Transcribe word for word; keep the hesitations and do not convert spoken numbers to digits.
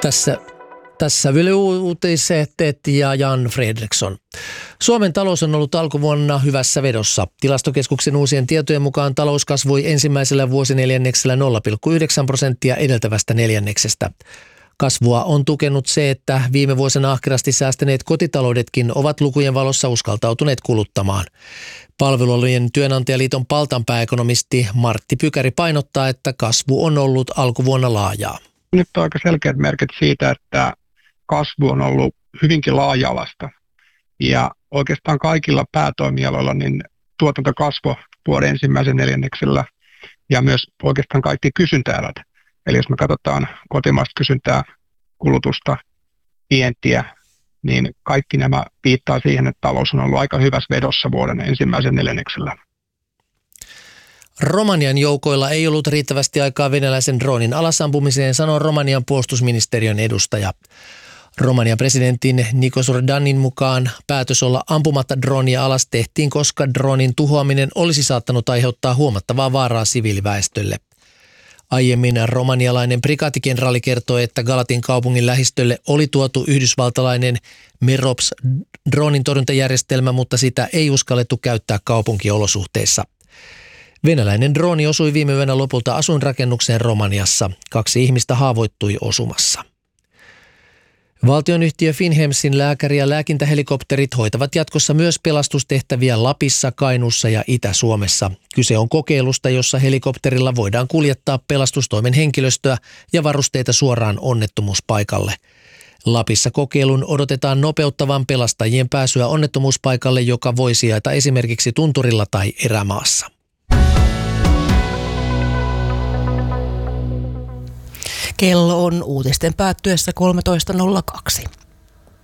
Tässä, tässä Yle Uutiset ja Jan Fredriksson. Suomen talous on ollut alkuvuonna hyvässä vedossa. Tilastokeskuksen uusien tietojen mukaan talous kasvoi ensimmäisellä vuosineljänneksellä nolla pilkku yhdeksän prosenttia edeltävästä neljänneksestä. Kasvua on tukenut se, että viime vuosina ahkerasti säästäneet kotitaloudetkin ovat lukujen valossa uskaltautuneet kuluttamaan. Palvelualojen työnantajaliiton paltanpääekonomisti Martti Pykäri painottaa, että kasvu on ollut alkuvuonna laajaa. Nyt on aika selkeät merkit siitä, että kasvu on ollut hyvinkin laaja-alaista. Ja oikeastaan kaikilla päätoimialoilla niin tuotanto kasvoi vuoden ensimmäisen neljänneksellä ja myös oikeastaan kaikki kysyntäalat. Eli jos me katsotaan kotimaista kysyntää, kulutusta, vientiä, niin kaikki nämä viittaa siihen, että talous on ollut aika hyvässä vedossa vuoden ensimmäisen neljänneksellä. Romanian joukoilla ei ollut riittävästi aikaa venäläisen droonin alasampumiseen, sanoo Romanian puolustusministeriön edustaja. Romanian presidentin Nikos Ordanin mukaan päätös olla ampumatta droonia alas tehtiin, koska droonin tuhoaminen olisi saattanut aiheuttaa huomattavaa vaaraa siviiliväestölle. Aiemmin romanialainen prikaatikenraali kertoi, että Galatin kaupungin lähistölle oli tuotu yhdysvaltalainen Merops droonin torjuntajärjestelmä, mutta sitä ei uskallettu käyttää kaupunkiolosuhteissa. Venäläinen drooni osui viime yönä lopulta asuinrakennukseen Romaniassa. Kaksi ihmistä haavoittui osumassa. Valtionyhtiö Finnhemsin lääkäri- ja lääkintähelikopterit hoitavat jatkossa myös pelastustehtäviä Lapissa, Kainuussa ja Itä-Suomessa. Kyse on kokeilusta, jossa helikopterilla voidaan kuljettaa pelastustoimen henkilöstöä ja varusteita suoraan onnettomuuspaikalle. Lapissa kokeilun odotetaan nopeuttavan pelastajien pääsyä onnettomuuspaikalle, joka voi sijaita esimerkiksi tunturilla tai erämaassa. Kello on uutisten päättyessä kolmetoista nolla kaksi.